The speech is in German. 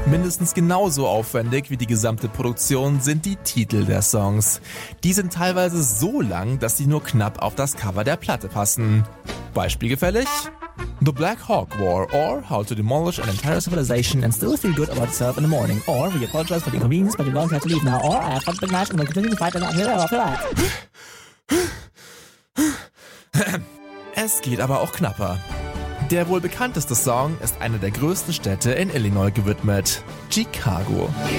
Mindestens genauso aufwendig wie die gesamte Produktion sind die Titel der Songs. Die sind teilweise so lang, dass sie nur knapp auf das Cover der Platte passen. Beispielgefällig? The Black Hawk War or How to Demolish an Entire Civilization and Still Feel Good About Yourself in the Morning or We Apologize for the Inconvenience but You're Going to Have to Leave Now or I Have Fun Big Match and We'll Continue to Fight and Es geht aber auch knapper. Der wohl bekannteste Song ist einer der größten Städte in Illinois gewidmet: Chicago.